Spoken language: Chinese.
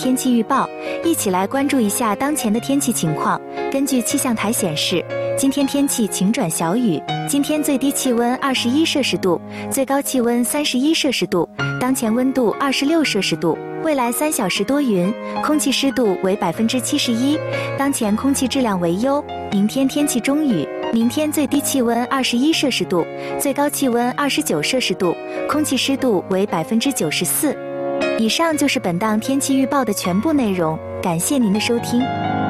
天气预报，一起来关注一下当前的天气情况。根据气象台显示，今天天气晴转小雨，今天最低气温21摄氏度，最高气温31摄氏度，当前温度26摄氏度。未来3小时多云，空气湿度为71%，当前空气质量为优。明天天气中雨，明天最低气温21摄氏度，最高气温29摄氏度，空气湿度为94%。以上就是本档天气预报的全部内容，感谢您的收听。